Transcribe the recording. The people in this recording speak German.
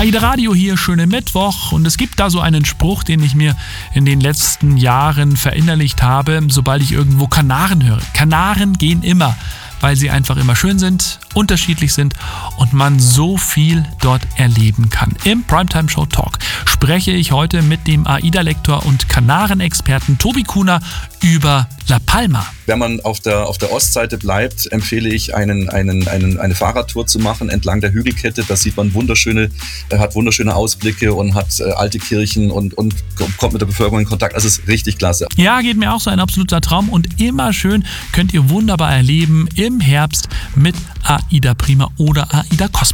AIDA Radio hier, schönen Mittwoch. Und es gibt da so einen Spruch, den ich mir in den letzten Jahren verinnerlicht habe, sobald ich irgendwo Kanaren höre. Kanaren gehen immer, weil sie einfach immer schön sind, unterschiedlich sind und man so viel dort erleben kann. Im Primetime Show Talk spreche ich heute mit dem AIDA-Lektor und Kanarenexperten Tobi Kuhner über La Palma. Wenn man auf der Ostseite bleibt, empfehle ich eine Fahrradtour zu machen entlang der Hügelkette. Da sieht man hat wunderschöne Ausblicke und hat alte Kirchen und kommt mit der Bevölkerung in Kontakt. Also es ist richtig klasse. Ja, geht mir auch so, ein absoluter Traum und immer schön, könnt ihr wunderbar erleben im Herbst mit AIDA Prima oder AIDA Cosmos.